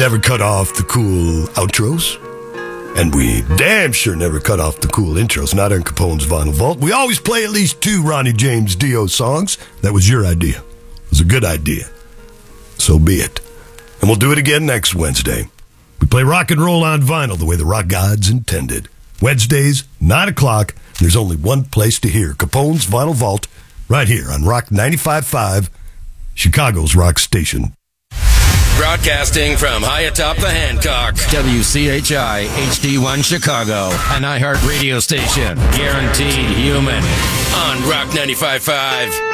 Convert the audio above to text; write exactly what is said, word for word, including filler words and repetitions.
never cut off the cool outros. And we damn sure never cut off the cool intros, not on Capone's Vinyl Vault. We always play at least two Ronnie James Dio songs. That was your idea. It was a good idea. So be it. And we'll do it again next Wednesday. We play rock and roll on vinyl the way the rock gods intended. Wednesdays, nine o'clock. There's only one place to hear Capone's Vinyl Vault, right here on Rock ninety-five point five, Chicago's rock station. Broadcasting from high atop the Hancock. W C H I H D one Chicago, an iHeart radio station. Guaranteed human. On Rock ninety-five point five.